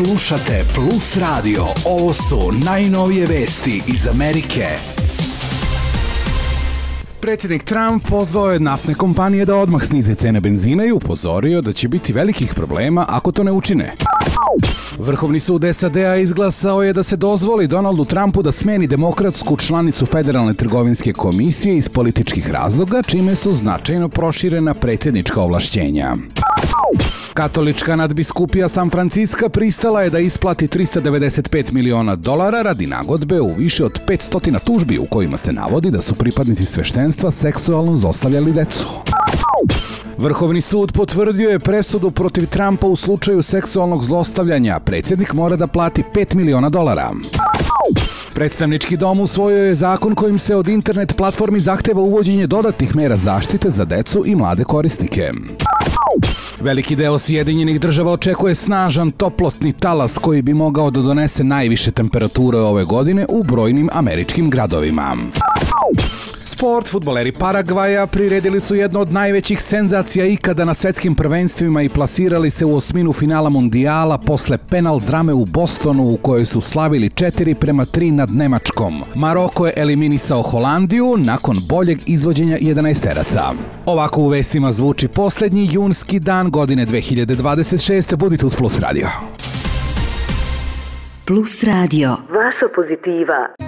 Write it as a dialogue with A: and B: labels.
A: Slušate Plus Radio. Ovo su najnovije vesti iz Amerike. Predsjednik Trump pozvao je naftne kompanije da odmah snize cene benzina i upozorio da će biti velikih problema ako to ne učine. Vrhovni sud SAD-a izglasao je da se dozvoli Donaldu Trumpu da smeni demokratsku članicu Federalne trgovinske komisije iz političkih razloga, čime su značajno proširena predsjednička ovlašćenja. Katolička nadbiskupija San Franciska pristala je da isplati $395 miliona radi nagodbe u više od 500 tužbi u kojima se navodi da su pripadnici sveštenstva seksualno zlostavljali decu. Vrhovni sud potvrdio je presudu protiv Trumpa u slučaju seksualnog zlostavljanja. Predsjednik mora da plati $5 miliona. Predstavnički dom usvojio je zakon kojim se od internet platformi zahteva uvođenje dodatnih mera zaštite za decu i mlade korisnike. Veliki deo Sjedinjenih Država očekuje snažan toplotni talas koji bi mogao da donese najviše temperature ove godine u brojnim američkim gradovima. Sport, fudbaleri Paragvaja priredili su jednu od najvećih senzacija ikada na svetskim prvenstvima i plasirali se u osminu finala mundijala posle penal drame u Bostonu u kojoj su slavili 4-3 nad Nemačkom. Maroko je eliminisao Holandiju nakon boljeg izvođenja 11-teraca. Ovako u vestima zvuči posljednji junski dan godine 2026. Budite uz Plus Radio.
B: Plus Radio. Vaša pozitiva.